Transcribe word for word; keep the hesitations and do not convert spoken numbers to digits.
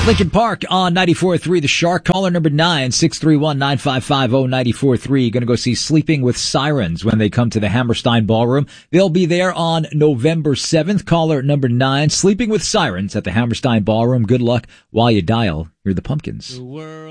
Lincoln Park on ninety-four point three The Shark. Caller number nine, six three one, nine five five zero, nine four three. Going to go see Sleeping with Sirens when they come to the Hammerstein Ballroom. They'll be there on November seventh. Caller number nine, Sleeping with Sirens at the Hammerstein Ballroom. Good luck while you dial. You're the Pumpkins. The world